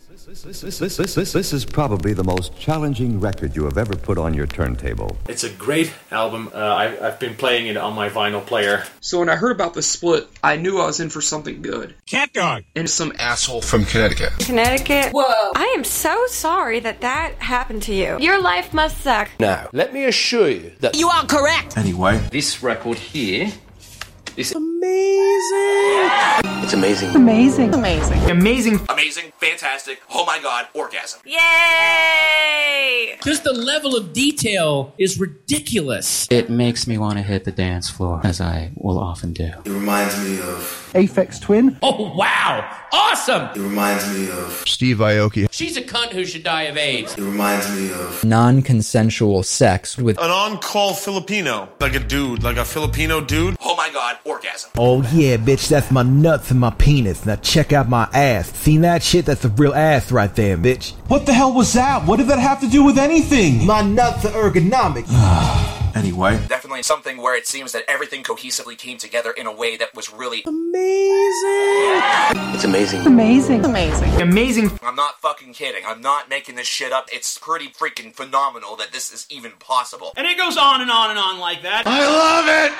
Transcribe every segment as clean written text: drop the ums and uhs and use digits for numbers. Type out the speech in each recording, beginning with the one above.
This is probably the most challenging record you have ever put on your turntable. It's a great album. I've been playing it on my vinyl player. So when I heard about the split, I knew I was in for something good. Cat dog. And some asshole from Connecticut. Connecticut? Whoa. I am so sorry that happened to you. Your life must suck. Now, let me assure you that you are correct. Anyway, This record here is amazing. It's amazing. Amazing. Amazing. amazing. Amazing, fantastic, oh my god, orgasm. Yay! Just the level of detail is ridiculous. It makes me want to hit the dance floor, as I will often do. It reminds me of Aphex Twin. Oh, wow. Awesome. It reminds me of Steve Aoki. She's a cunt who should die of AIDS. It reminds me of Non-consensual sex with An on-call Filipino, like a dude, like a Filipino dude. Oh my god, orgasm. Oh yeah, bitch, that's my nuts and my penis. Now check out my ass. Seen that shit? That's a real ass right there, bitch. What the hell was that? What did that have to do with anything? My nuts are ergonomic. Anyway, Definitely something where it seems that everything cohesively came together in a way that was really Amazing. It's amazing. Amazing. Amazing. Amazing. I'm not fucking kidding. I'm not making this shit up. It's pretty freaking phenomenal that this is even possible. And it goes on and on and on like that. I love it.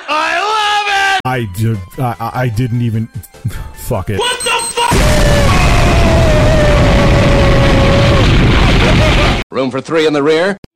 I didn't even... Fuck it. What the fuck? Room for 3 in the rear.